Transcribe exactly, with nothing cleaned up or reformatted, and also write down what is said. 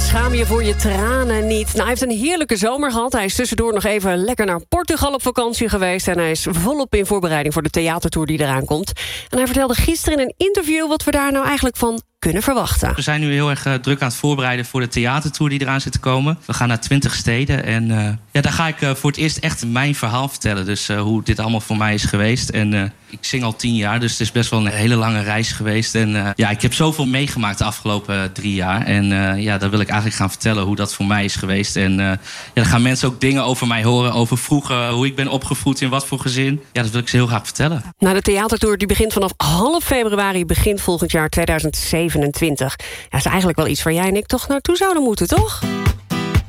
Schaam je voor je tranen niet. Nou, hij heeft een heerlijke zomer gehad. Hij is tussendoor nog even lekker naar Portugal op vakantie geweest. En hij is volop in voorbereiding voor de theatertour die eraan komt. En hij vertelde gisteren in een interview wat we daar nou eigenlijk van kunnen verwachten. We zijn nu heel erg uh, druk aan het voorbereiden voor de theatertour die eraan zit te komen. We gaan naar twintig steden en uh, ja, daar ga ik uh, voor het eerst echt mijn verhaal vertellen. Dus uh, hoe dit allemaal voor mij is geweest. En uh, ik zing al tien jaar, dus het is best wel een hele lange reis geweest. En uh, ja, ik heb zoveel meegemaakt de afgelopen uh, drie jaar. En uh, ja, daar wil ik eigenlijk gaan vertellen hoe dat voor mij is geweest. En uh, ja, dan gaan mensen ook dingen over mij horen, over vroeger, hoe ik ben opgevoed, in wat voor gezin. Ja, dat wil ik ze heel graag vertellen. Nou, de theatertour die begint vanaf half februari, begin volgend jaar tweeduizend zevenentwintig. Ja, dat is eigenlijk wel iets waar jij en ik toch naartoe zouden moeten, toch?